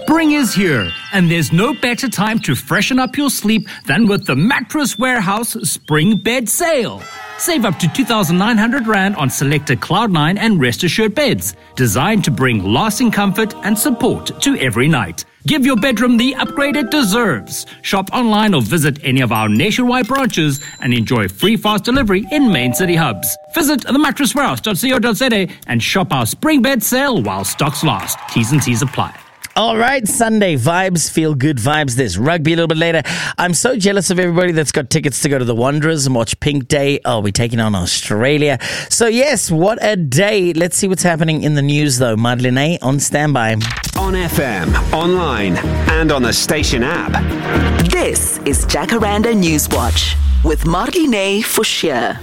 Spring is here, and there's no better time to freshen up your sleep than with the Mattress Warehouse Spring Bed Sale. Save up to 2,900 Rand on selected Cloud9 and Rest Assured beds, designed to bring lasting comfort and support to every night. Give your bedroom the upgrade it deserves. Shop online or visit any of our nationwide branches and enjoy free fast delivery in main city hubs. Visit themattresswarehouse.co.za and shop our Spring Bed Sale while stocks last. T's and C's apply. All right, Sunday vibes, feel good vibes. There's rugby a little bit later. I'm so jealous of everybody that's got tickets to go to the Wanderers and watch Pink Day. Oh, we're taking on Australia. So yes, what a day. Let's see what's happening in the news though. Madeleine on standby. On FM, online, and on the station app. This is Jacaranda Newswatch with Marlene Forshire.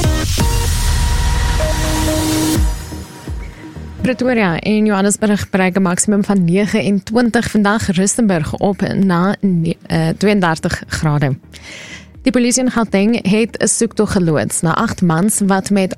Pretoria en Johannesburg bereik 'n maksimum van 29 vandag, Rustenburg op na 32 grade. Die polisie in Gauteng het 'n soektog geloods na 8 mans wat met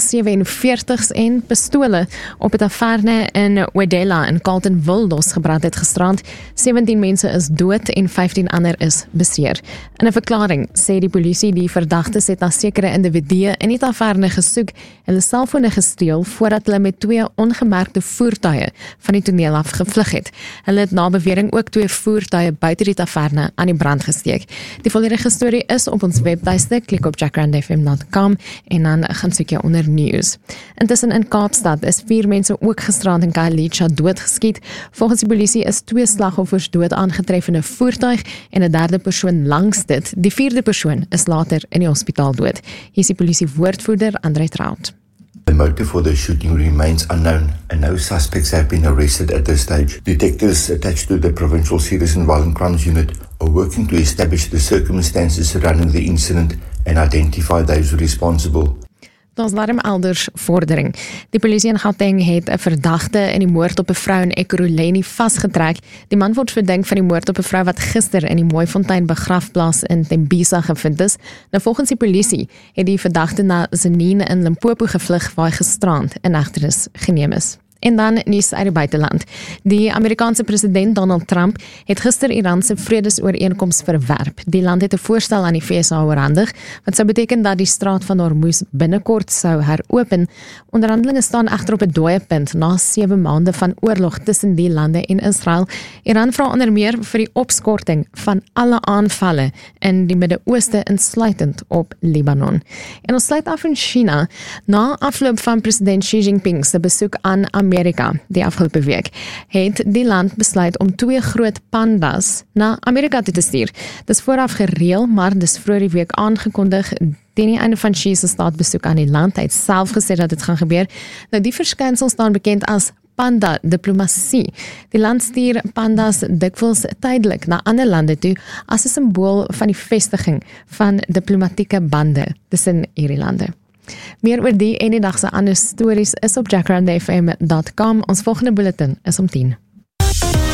AK-47's en pistole op 'n taverne in Wedella in Carletonville losgebrand het gisterand. 17 mense is dood en 15 ander is beseer. In 'n verklaring sê die polisie die verdagtes het na sekere individue in die taverne gesoek, hulle selfone gesteel voordat hulle met 2 ongemerkte voertuie van die toneel af gevlug het. Hulle het na bewering ook 2 voertuie buite die taverne aan die brand gesteek. Die volledige storie is op ons webtuiste, klik op jacarandafm.com en dan gaan soek jy onder nuus. Intussen in Kaapstad is 4 mense ook gisterand in Khayelitsha doodgeskiet. Volgens die polisie is 2 slagoffers dood aangetref in 'n voertuig en 'n derde persoon langs dit. Die 4de persoon is later in die hospitaal dood. Hier is die polisie woordvoerder Andre Traut. The motive for the shooting remains unknown and no suspects have been arrested at this stage. Detectives attached to the Provincial Serious and Violent Crimes Unit are working to establish the circumstances surrounding the incident and identify those responsible. Daar's daarom elders vordering. Die polisie in Gauteng het 'n verdagte in die moord op 'n vrou in Ekurhuleni vasgetrek. Die man word verdenk van die moord op 'n vrou wat gister in die Mooifontein begrafplaas in Tembisa gevind is. Nou volgens die polisie het die verdagte na Zenine in Limpopo gevlug waar hy gisterand in hegtenis geneem is. En dan nuus uit die buiteland. Die Amerikaanse president Donald Trump het gister Iran se vredesooreenkoms verwerp. Die land het 'n voorstel aan die VSA oorhandig, wat sou beteken dat die straat van Hormuz binnekort sou heropen. Onderhandelinge staan egter op 'n dooie punt na 7 maande van oorlog tussen die lande en Israel. Iran vra onder meer vir die opskorting van alle aanvalle in die Midde-Ooste, insluitend op Libanon. En ons sluit af in China. Na afloop van president Xi Jinping se besoek aan Amerika die afgelope week, het die land besluit om 2 groot pandas na Amerika te stuur. Dis vooraf gereël, maar dis vroeër die week aangekondig teen die einde van Xi se staatsbesoek aan die land. Hy het self gesê dat dit gaan gebeur. Nou die verskynsel staan bekend as panda-diplomatie. Die land stuur pandas dikwels tydelik na ander lande toe as 'n simbool van die vestiging van diplomatieke bande tussen hierdie lande. Meer oor die en die dag se ander stories is op jacarandafm.com. Ons volgende bulletin is om 10.